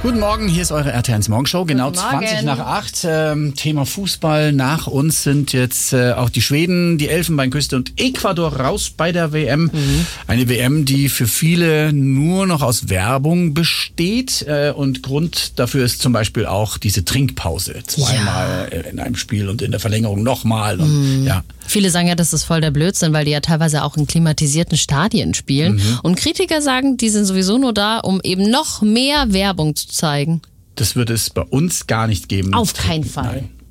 Guten Morgen, hier ist eure RTL Morgenshow, genau Guten Morgen. 20 nach 8. Thema Fußball. Nach uns sind jetzt auch die Schweden, die Elfenbeinküste und Ecuador raus bei der WM. Eine WM, die für viele nur noch aus Werbung besteht. Und Grund dafür ist zum Beispiel auch diese Trinkpause. Zweimal in einem Spiel und in der Verlängerung nochmal. Ja. Viele sagen ja, das ist voll der Blödsinn, weil die ja teilweise auch in klimatisierten Stadien spielen. Und Kritiker sagen, die sind sowieso nur da, um eben noch mehr Werbung zu zeigen. Das wird es bei uns gar nicht geben. Auf keinen Fall. Nein.